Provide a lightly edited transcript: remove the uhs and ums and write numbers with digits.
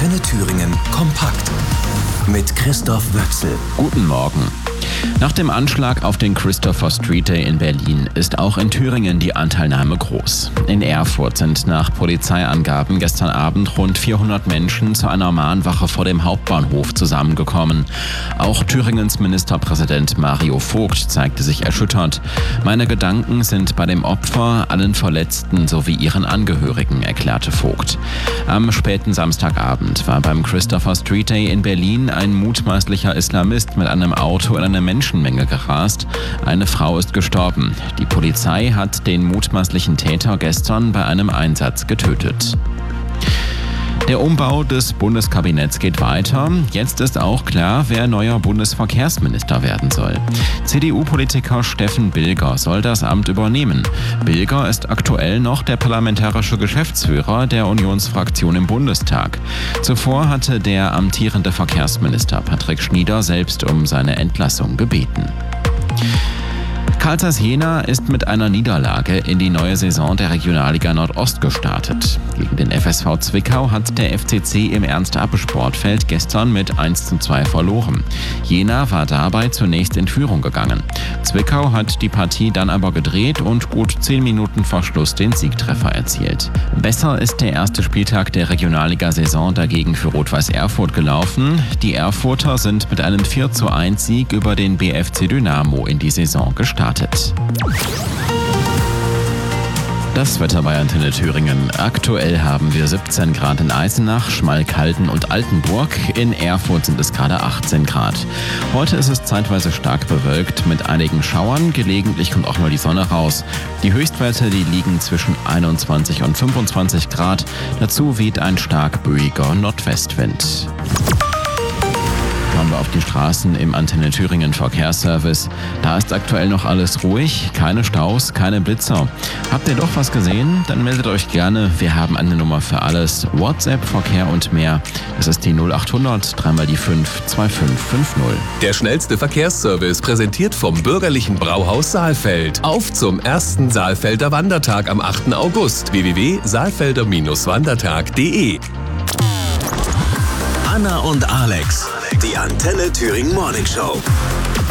Antenne Thüringen kompakt mit Christoph Wöchsel. Guten Morgen. Nach dem Anschlag auf den Christopher Street Day in Berlin ist auch in Thüringen die Anteilnahme groß. In Erfurt sind nach Polizeiangaben gestern Abend rund 400 Menschen zu einer Mahnwache vor dem Hauptbahnhof zusammengekommen. Auch Thüringens Ministerpräsident Mario Vogt zeigte sich erschüttert. Meine Gedanken sind bei dem Opfer, allen Verletzten sowie ihren Angehörigen, erklärte Vogt. Am späten Samstagabend war beim Christopher Street Day in Berlin ein mutmaßlicher Islamist mit einem Auto in eine Menschenmenge gerast. Eine Frau ist gestorben. Die Polizei hat den mutmaßlichen Täter gestern bei einem Einsatz getötet. Der Umbau des Bundeskabinetts geht weiter. Jetzt ist auch klar, wer neuer Bundesverkehrsminister werden soll. CDU-Politiker Steffen Bilger soll das Amt übernehmen. Bilger ist aktuell noch der parlamentarische Geschäftsführer der Unionsfraktion im Bundestag. Zuvor hatte der amtierende Verkehrsminister Patrick Schnieder selbst um seine Entlassung gebeten. Carl Zeiss Jena ist mit einer Niederlage in die neue Saison der Regionalliga Nordost gestartet. Gegen den FSV Zwickau hat der FCC im Ernst-Abbe-Sportfeld gestern mit 1:2 verloren. Jena war dabei zunächst in Führung gegangen. Zwickau hat die Partie dann aber gedreht und gut 10 Minuten vor Schluss den Siegtreffer erzielt. Besser ist der erste Spieltag der Regionalliga-Saison dagegen für Rot-Weiß Erfurt gelaufen. Die Erfurter sind mit einem 4:1 Sieg über den BFC Dynamo in die Saison gestartet. Das Wetter bei Antenne Thüringen. Aktuell haben wir 17 Grad in Eisenach, Schmalkalden und Altenburg. In Erfurt sind es gerade 18 Grad. Heute ist es zeitweise stark bewölkt mit einigen Schauern. Gelegentlich kommt auch mal die Sonne raus. Die Höchstwerte, die liegen zwischen 21 und 25 Grad. Dazu weht ein stark böiger Nordwestwind. Schauen wir auf die Straßen im Antenne Thüringen Verkehrsservice. Da ist aktuell noch alles ruhig, keine Staus, keine Blitzer. Habt ihr doch was gesehen? Dann meldet euch gerne. Wir haben eine Nummer für alles. WhatsApp, Verkehr und mehr. Das ist die 0800 3 die 5 2550. Der schnellste Verkehrsservice präsentiert vom bürgerlichen Brauhaus Saalfeld. Auf zum ersten Saalfelder Wandertag am 8. August. www.saalfelder-wandertag.de. Anna und Alex, die Antenne Thüringen Morning Show.